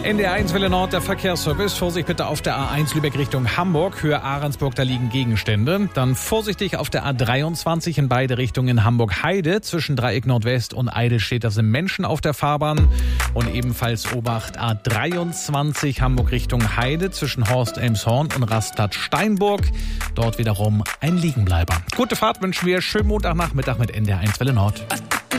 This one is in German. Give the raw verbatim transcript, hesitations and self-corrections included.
N D R eins Welle Nord, der Verkehrsservice. Vorsicht bitte auf der A eins Lübeck Richtung Hamburg, Höhe Ahrensburg, da liegen Gegenstände. Dann vorsichtig auf der A dreiundzwanzig in beide Richtungen Hamburg-Heide. Zwischen Dreieck Nordwest und Eidelstedt, da sind Menschen auf der Fahrbahn. Und ebenfalls Obacht A dreiundzwanzig Hamburg Richtung Heide zwischen Horst-Elmshorn und Rastplatz Steinburg. Dort wiederum ein Liegenbleiber. Gute Fahrt wünschen wir. Schönen Montagnachmittag mit N D R eins Welle Nord.